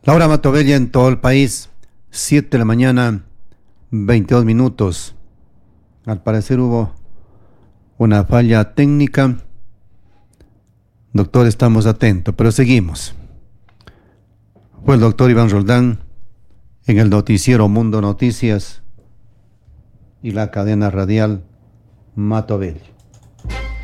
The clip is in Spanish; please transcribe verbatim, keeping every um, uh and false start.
La hora Matobella en todo el país, siete de la mañana, veintidós minutos. Al parecer hubo una falla técnica. Doctor, estamos atentos, pero seguimos. Fue el doctor Iván Roldán en el noticiero Mundo Noticias y la cadena radial Matobella.